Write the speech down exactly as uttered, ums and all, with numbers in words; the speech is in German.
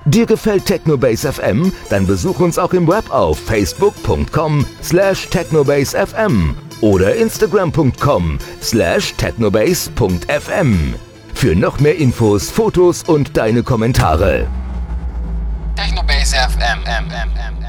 Dir gefällt Technobase F M? Dann besuch uns auch im Web auf facebook punkt com slash technobase f m oder instagram punkt com slash technobase punkt f m für noch mehr Infos, Fotos und deine Kommentare. Technobase F M.